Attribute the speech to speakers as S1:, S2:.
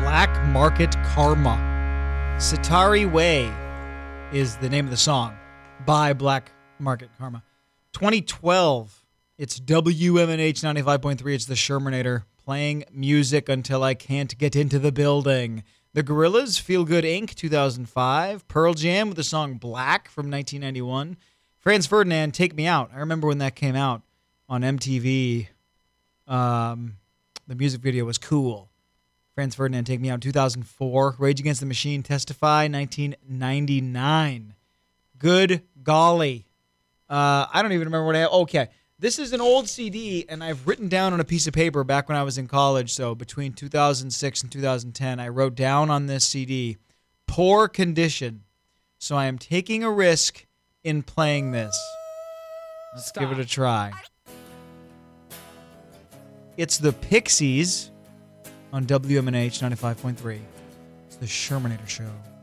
S1: Black Market Karma. Sitari Way is the name of the song by Black Market Karma. 2012, it's WMNH 95.3. It's the Shermanator playing music until I can't get into the building. The Gorillaz, Feel Good Inc., 2005. Pearl Jam with the song Black from 1991. Franz Ferdinand, Take Me Out. I remember when that came out on MTV. The music video was cool. Franz Ferdinand, Take Me Out, 2004. Rage Against the Machine, Testify, 1999. Good golly. I don't even remember what okay. This is an old CD, and I've written down on a piece of paper back when I was in college, so between 2006 and 2010, I wrote down on this CD, poor condition. So I am taking a risk in playing this. Let's give it a try. It's the Pixies on WMNH 95.3. It's the Shermanator Show.